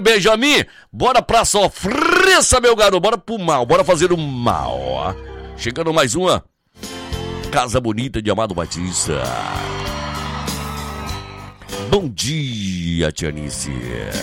Benjamin, bora pra sofrência, meu garoto, bora pro mal, bora fazer o mal, ó. Chegando mais uma Casa Bonita de Amado Batista. Bom dia, Tianice.